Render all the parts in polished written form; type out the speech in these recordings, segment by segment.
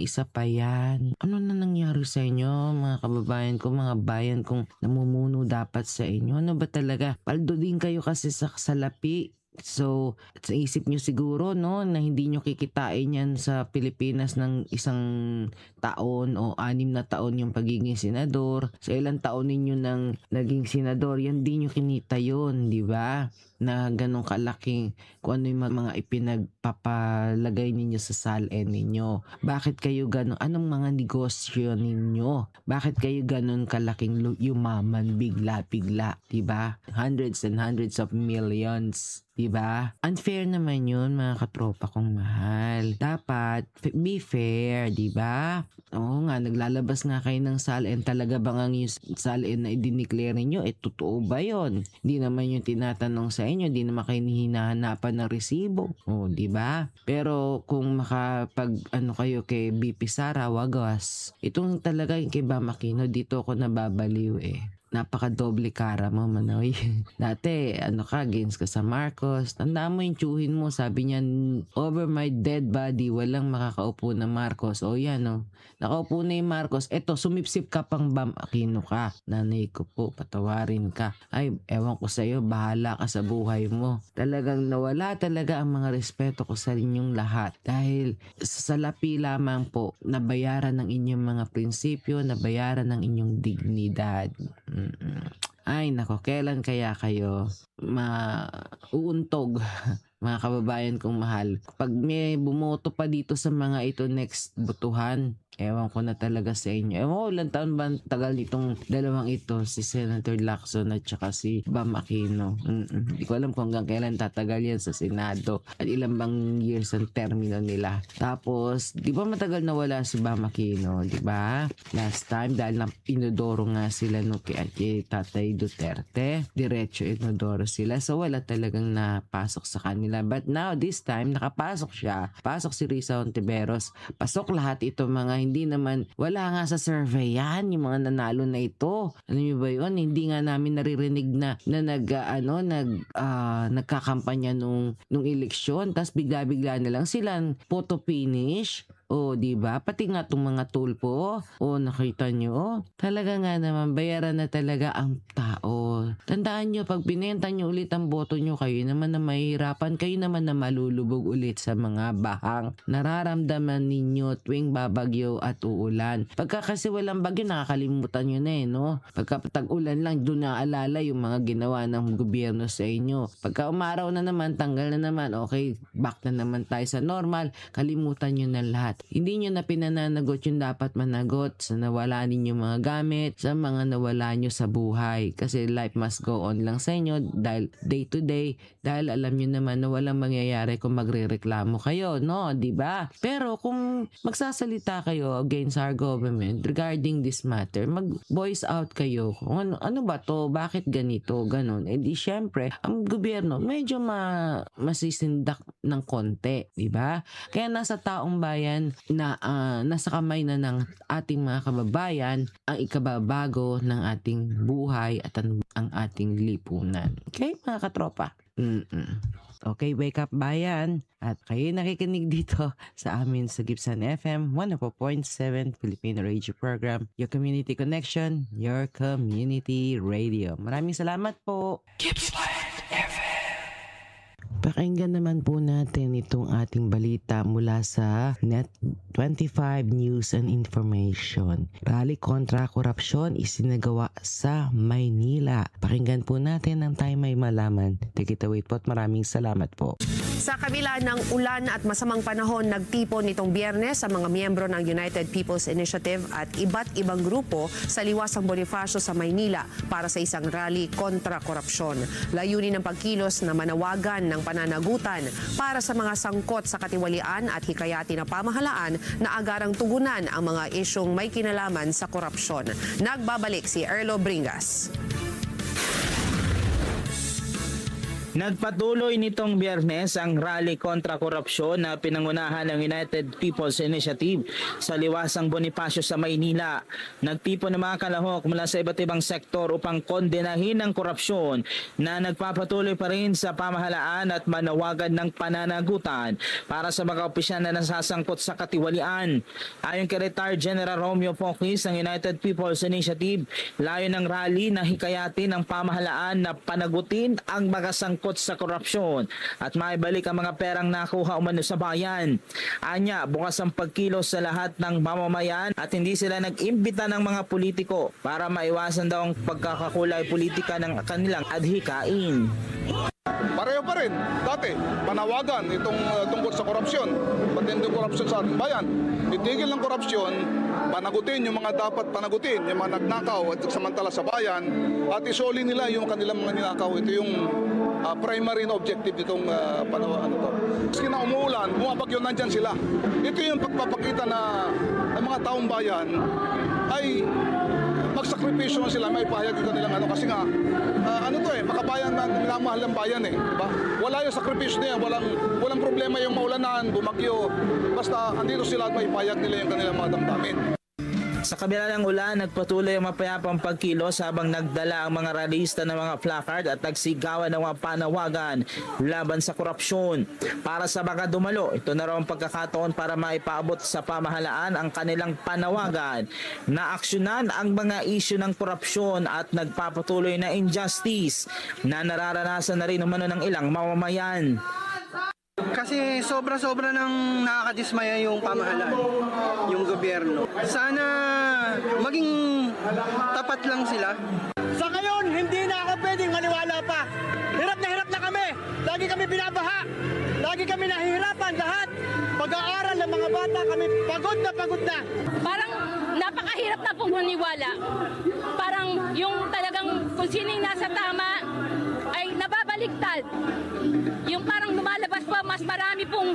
isa pa yan. Ano na nangyari sa inyo, mga kababayan ko, mga bayan kong namumuno dapat sa inyo? Ano ba talaga? Paldo din kayo kasi sa salapi. So, sa isip nyo siguro, no, na hindi nyo kikitain yan sa Pilipinas ng isang taon o 6 na taon yung pagiging senador. Sa ilang taon ninyo nang naging senador, yan di nyo kinita yun, di ba? Na ganong kalaking kung ano yung mga ipinagpapalagay ninyo sa SALN ninyo. Bakit kayo ganon? Anong mga negosyo ninyo? Bakit kayo ganon kalaking yumaman bigla-bigla? Diba? Hundreds and hundreds of millions. Diba? Unfair naman yun, mga katropa kong mahal. Dapat be fair, diba? Oo nga, naglalabas nga kayo ng SALN. Talaga bang ang yung SALN na i-declare nyo, totoo ba yun? Hindi naman yung tinatanong sa inyo, di naman kayo hinahanapan ng resibo. O, diba? Pero kung makapag kayo kay BP Sara, wagas. Itong talaga yung kay Bam Aquino, dito ako nababaliw napaka-doble kara mo, Manoy. Dati, against ka sa Marcos. Tandaan mo yung tsuhin mo. Sabi niya, over my dead body, walang makakaupo na Marcos. O yan, nakaupo na yung Marcos. Eto, sumipsip ka pang Bam Aquino ka. Nanay ko po, patawarin ka. Ay, ewan ko sa'yo, bahala ka sa buhay mo. Talagang nawala talaga ang mga respeto ko sa inyong lahat. Dahil sa salapi lamang po, nabayaran ng inyong mga prinsipyo, nabayaran ng inyong dignidad. Ay nako, kailan kaya kayo mauuntog, mga kababayan kong mahal? Pag may bumoto pa dito sa mga ito next botohan, ewan ko na talaga sa inyo. Ewan ko, ilang taon ba tagal nitong dalawang ito, si Senator Lacson at saka si Bam Aquino. Hindi ko alam kung hanggang kailan tatagal yan sa Senado at ilang bang years ang termino nila. Tapos, di ba matagal na wala si Bam Aquino, di ba? Last time, dahil na inodoro nga sila kay Tatay Duterte, diretso inodoro sila. So, wala talagang napasok sa kanila. But now, this time, nakapasok siya. Pasok si Risa Hontiveros. Pasok lahat ito mga hindi naman, wala nga sa survey yan, yung mga nanalo na ito. Ano nyo ba yun? Hindi nga namin naririnig na nagkakampanya nung eleksyon, tas bigla-bigla na lang silang photo finish. O, di ba? Pati nga itong mga tulpo. O, nakita nyo? Talaga nga naman, bayaran na talaga ang tao. Tandaan nyo, pag binenta nyo ulit ang boto nyo, kayo naman na mahihirapan, kayo naman na malulubog ulit sa mga bahang nararamdaman ninyo tuwing babagyo at uulan. Pagka kasi walang bagyo, nakakalimutan nyo na no? Pagka tag-ulan lang, doon naaalala yung mga ginawa ng gobyerno sa inyo. Pagka umaraw na naman, tanggal na naman, okay, back na naman tayo sa normal, kalimutan nyo na lahat. Hindi nyo na pinananagot yung dapat managot sa nawala ninyo mga gamit, sa mga nawala nyo sa buhay. Kasi life must go on lang sa inyo dahil day to day, dahil alam nyo naman na walang mangyayari kung magrereklamo kayo, no? Diba? Pero kung magsasalita kayo against our government regarding this matter, mag-voice out kayo kung ano ba to, bakit ganito, ganun. Di syempre, ang gobyerno medyo masisindak ng konti, diba? Kaya nasa taong bayan na nasa kamay na ng ating mga kababayan ang ikababago ng ating buhay at ang ating lipunan. Okay, mga katropa? Okay, wake up bayan. At kayo nakikinig dito sa amin sa Gibson FM 104.7 Filipino Radio Program. Your community connection, your community radio. Maraming salamat po. Gibson FM. Pakinggan naman po natin itong ating balita mula sa Net25 News and Information. Rally kontra korupsyon isinagawa sa Maynila. Pakinggan po natin ang tayo may malaman. Take it away po at maraming salamat po. Sa kabila ng ulan at masamang panahon, nagtipon nitong Biyernes sa mga miyembro ng United People's Initiative at iba't ibang grupo sa Liwasang Bonifacio sa Maynila para sa isang rally kontra korupsyon. Layunin ng pagkilos na manawagan ng pananagutan para sa mga sangkot sa katiwalian at hikayati ng pamahalaan na agarang tugunan ang mga isyong may kinalaman sa korupsyon. Nagbabalik si Erlo Bringas. Nagpatuloy nitong Biyernes ang rally kontra korupsyon na pinangunahan ng United People's Initiative sa Liwasang Bonifacio sa Maynila. Nagtipon ng mga kalahok mula sa iba't ibang sektor upang kondenahin ang korupsyon na nagpapatuloy pa rin sa pamahalaan at manawagan ng pananagutan para sa mga opisyal na nasasangkot sa katiwalian. Ayon kay Retired General Romeo Poquis ng United People's Initiative, layo ng rally na hikayatin ang pamahalaan na panagutin ang mga sangkot sa korupsyon at maibalik ang mga perang nakuha umano sa bayan. Anya, bukas ang pagkilos sa lahat ng mamamayan at hindi sila nag-imbita ng mga politiko para maiwasan daw ang pagkakakulay politika ng kanilang adhikain. Pareho pa rin. Dati, panawagan itong tungkol sa korupsyon. Patindi korupsyon sa ating bayan. Itigil ng korupsyon, panagutin yung mga dapat panagutin, yung mga nagnakaw at samantala sa bayan, at isoli nila yung kanilang mga ninakaw. Ito yung primary na objective nitong panawagan ito. Maski na umuulan, bumabagyo, nandyan sila. Ito yung pagpapakita na ang mga taong bayan ay magsakripisyo sila, may pahayag yung kanilang ano. Kasi nga, makabayan na minamahal ng bayan eh. Diba? Wala yung sakripisyo niya, walang problema yung maulanan, bumagyo. Basta andito sila at may pahayag nila yung kanilang mga damdamin. Sa kabila ng ulan, nagpatuloy ang mapayapang pagkilos habang nagdala ang mga ralista ng mga placard at nagsigawan ng mga panawagan laban sa korupsyon. Para sa mga dumalo, ito na raw ang pagkakataon para maipaabot sa pamahalaan ang kanilang panawagan na aksyonan ang mga isyu ng korupsyon at nagpapatuloy na injustice na nararanasan na rin umano ng ilang mamamayan. Kasi sobra-sobra nang nakakadismaya yung pamahalaan, yung gobyerno. Sana maging tapat lang sila. Sa ngayon, hindi na ako pwedeng maniwala pa. Hirap na kami. Lagi kami binabaha. Lagi kami nahihirapan lahat. Pag-aaral ng mga bata, kami pagod na. Parang napakahirap na pong maniwala. Parang yung talagang kung sino yung nasa tama ay nababaliktad. Yung parang lumalabas pa, mas marami pong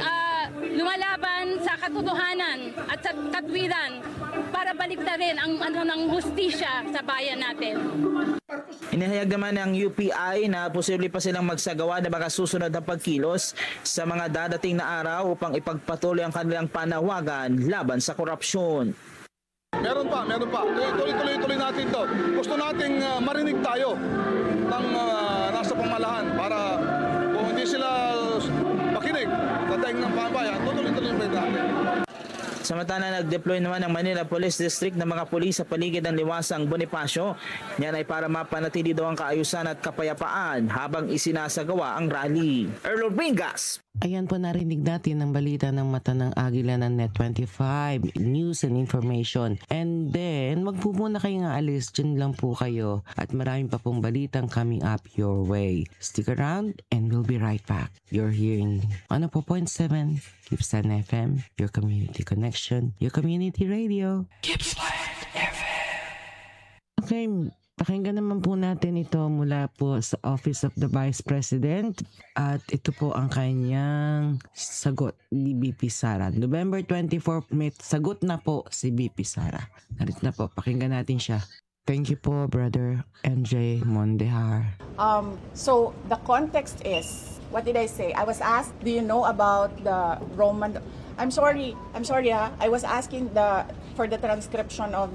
lumalaban sa katotohanan at sa katwiran para baliktarin ang ng hustisya sa bayan natin. Inihayag naman ng UPI na posible pa silang magsagawa ng mga susunod na pagkilos sa mga dadating na araw upang ipagpatuloy ang kanilang panawagan laban sa korupsyon. Meron pa. Tuloy natin to. Gusto nating marinig tayo ng nasa pamahalaan para kung hindi sila makinig sa daing ng pambayan, tuloy-tuloy natin. Samantala, nag-deploy naman ng Manila Police District ng mga pulis sa paligid ng Liwasang Bonifacio. Yan ay para mapanatili daw ang kaayusan at kapayapaan habang isinasagawa ang rally. Erlo Bringas. Ayan po, narinig natin ang balita ng mata ng agila ng Net25 News and Information. And then, wag po muna kayong aalis, dyan lang po kayo. At maraming pa pong balitang coming up your way. Stick around and we'll be right back. You're here in 104.7 Gippsland FM, your community connection, your community radio. Gippsland FM. Okay, pakinggan naman po natin ito mula po sa Office of the Vice President at ito po ang kanyang sagot ni BP Sara. November 24, may sagot na po si BP Sara. Narito na po, pakinggan natin siya. Thank you po, Brother MJ Mondejar. So the context is, what did I say? I was asked, do you know about the Roman? I'm sorry. I was asking for the transcription of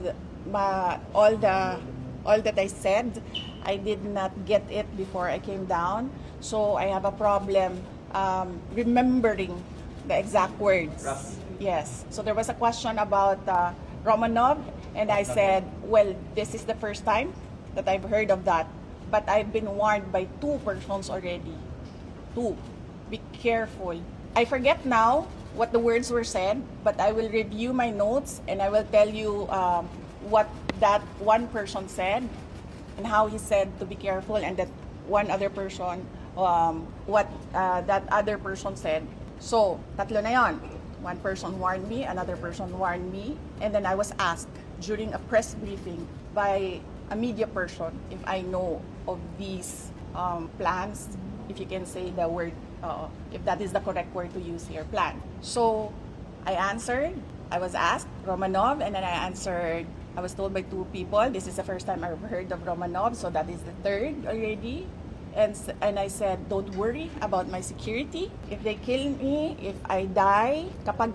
all that I said. I did not get it before I came down, so I have a problem remembering the exact words. Yes. So there was a question about Romanov, and I said, well, this is the first time that I've heard of that, but I've been warned by 2 persons already. 2. Be careful. I forget now what the words were said, but I will review my notes and I will tell you what that one person said and how he said to be careful, and that one other person, what that other person said. So, tatlo na yon. One person warned me, another person warned me, and then I was asked during a press briefing by a media person if I know of these plans, if you can say the word, if that is the correct word to use here, plan. So, I answered. I was asked Romanov, and then I answered. I was told by 2 people. This is the first time I've heard of Romanov, so that is the 3rd already. And I said, don't worry about my security. If they kill me, if I die, kapag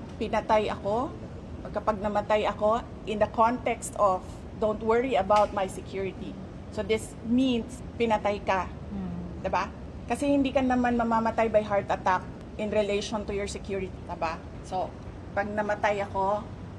namatay ako, in the context of don't worry about my security. So this means pinatay ka. Diba? Kasi hindi ka naman mamamatay by heart attack in relation to your security. Diba? So, pag namatay ako,